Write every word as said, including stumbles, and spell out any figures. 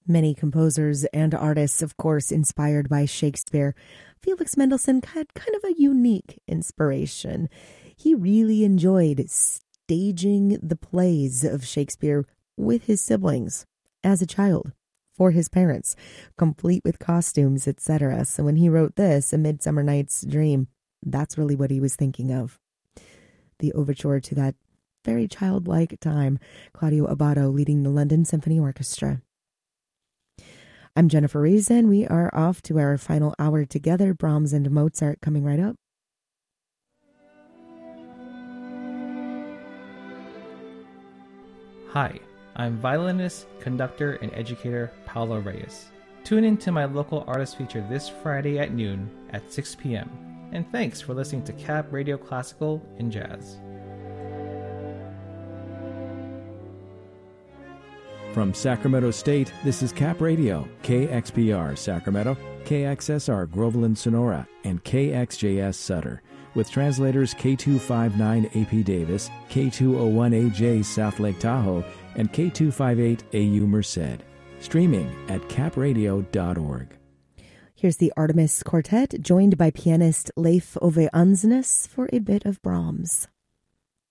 Many composers and artists, of course, inspired by Shakespeare. Felix Mendelssohn had kind of a unique inspiration. He really enjoyed staging the plays of Shakespeare with his siblings as a child, for his parents, complete with costumes, et cetera. So when he wrote this, A Midsummer Night's Dream, that's really what he was thinking of. The overture to that very childlike time, Claudio Abbado leading the London Symphony Orchestra. I'm Jennifer Reason. We are off to our final hour together. Brahms and Mozart coming right up. Hi, I'm violinist, conductor, and educator Paolo Reyes. Tune in to my local artist feature this Friday at noon at six p.m. And thanks for listening to Cap Radio Classical and Jazz. From Sacramento State, this is Cap Radio, K X P R Sacramento, K X S R Groveland Sonora, and K X J S Sutter, with translators K two fifty-nine A P Davis, K two oh one A J South Lake Tahoe, and K two fifty-eight A U Merced. Streaming at cap radio dot org. Here's the Artemis Quartet, joined by pianist Leif Ove Ansnes for a bit of Brahms.